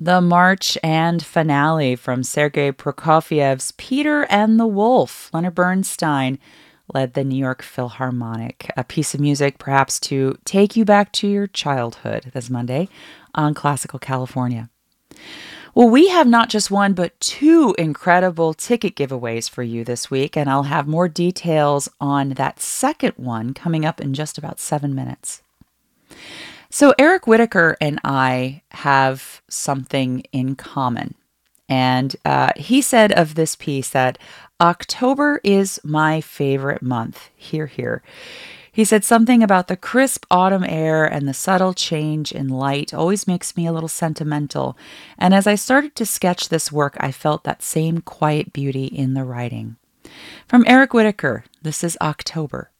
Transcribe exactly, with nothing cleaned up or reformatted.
The March and Finale from Sergei Prokofiev's Peter and the Wolf. Leonard Bernstein led the New York Philharmonic, a piece of music perhaps to take you back to your childhood this Monday on Classical California. Well, we have not just one, but two incredible ticket giveaways for you this week, and I'll have more details on that second one coming up in just about seven minutes. So Eric Whitacre and I have something in common. And uh, he said of this piece that October is my favorite month. Hear, hear. He said something about the crisp autumn air and the subtle change in light always makes me a little sentimental. And as I started to sketch this work, I felt that same quiet beauty in the writing. From Eric Whitacre, this is October.